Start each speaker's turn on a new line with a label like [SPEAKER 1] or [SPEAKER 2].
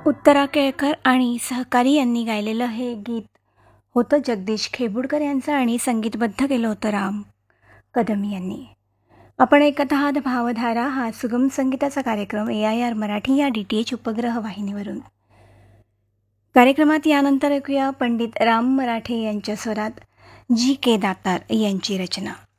[SPEAKER 1] उत्तरा केळकर आणि सहकारी यांनी गायलेलं हे गीत होतं जगदीश खेबुडकर यांचं आणि संगीतबद्ध केलं होतं राम कदम यांनी. आपण ऐकत आहात भावधारा हा सुगम संगीताचा कार्यक्रम AIR मराठी या DTH उपग्रह वाहिनीवरून. कार्यक्रमात यानंतर ऐकूया पंडित राम मराठे यांच्या स्वरात GK दातार यांची रचना.